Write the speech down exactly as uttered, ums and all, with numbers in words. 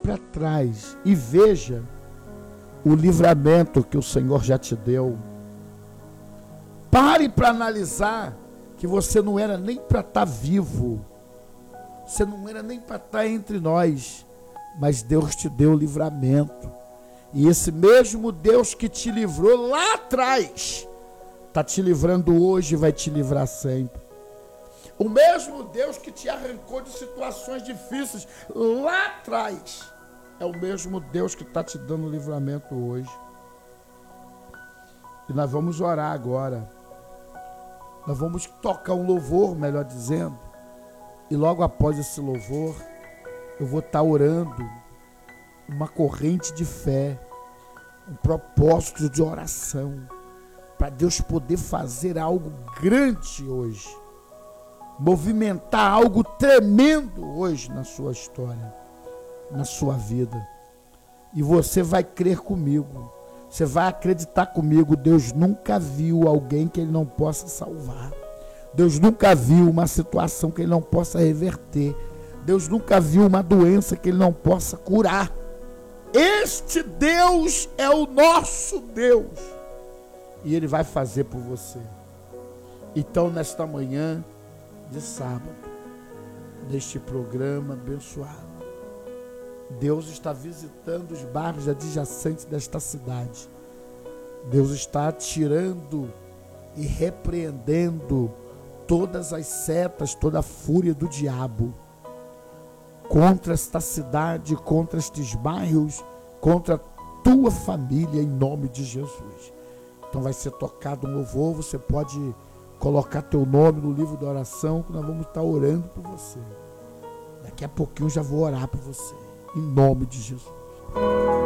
para trás e veja o livramento que o Senhor já te deu. Pare para analisar que você não era nem para estar vivo, você não era nem para estar entre nós, mas Deus te deu o livramento. E esse mesmo Deus que te livrou lá atrás, está te livrando hoje e vai te livrar sempre. O mesmo Deus que te arrancou de situações difíceis lá atrás, é o mesmo Deus que está te dando livramento hoje. E nós vamos orar agora. Nós vamos tocar um louvor, melhor dizendo. E logo após esse louvor, eu vou estar orando uma corrente de fé, um propósito de oração, para Deus poder fazer algo grande hoje, movimentar algo tremendo hoje na sua história, na sua vida. E você vai crer comigo, você vai acreditar comigo. Deus nunca viu alguém que Ele não possa salvar. Deus nunca viu uma situação que Ele não possa reverter. Deus nunca viu uma doença que Ele não possa curar. Este Deus é o nosso Deus. E Ele vai fazer por você. Então, nesta manhã de sábado, neste programa abençoado, Deus está visitando os bairros adjacentes desta cidade. Deus está tirando e repreendendo todas as setas, toda a fúria do diabo contra esta cidade, contra estes bairros, contra a tua família, em nome de Jesus. Então vai ser tocado um louvor, você pode colocar teu nome no livro da oração, que nós vamos estar orando por você. Daqui a pouquinho eu já vou orar por você, em nome de Jesus.